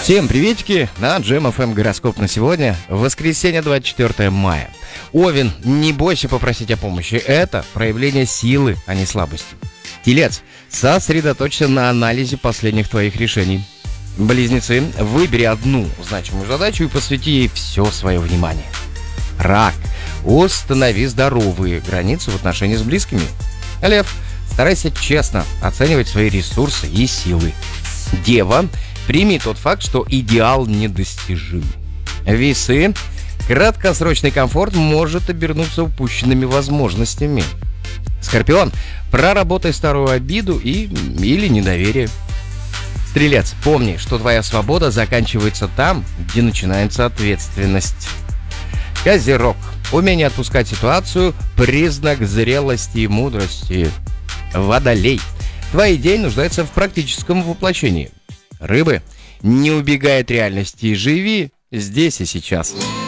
Всем приветики на Джем ФМ гороскоп на сегодня, воскресенье 24 мая. Овен, не бойся попросить о помощи, это проявление силы, а не слабости. Телец, сосредоточься на анализе последних твоих решений. Близнецы, выбери одну значимую задачу и посвяти ей все свое внимание. Рак, установи здоровые границы в отношении с близкими. Лев, старайся честно оценивать свои ресурсы и силы. Дева, прими тот факт, что идеал недостижим. Весы, краткосрочный комфорт может обернуться упущенными возможностями. Скорпион, проработай старую обиду или недоверие. Стрелец, помни, что твоя свобода заканчивается там, где начинается ответственность. Козерог, умение отпускать ситуацию – признак зрелости и мудрости. Водолей, твоя идея нуждается в практическом воплощении. Рыбы, не убегай от реальности и живи здесь и сейчас.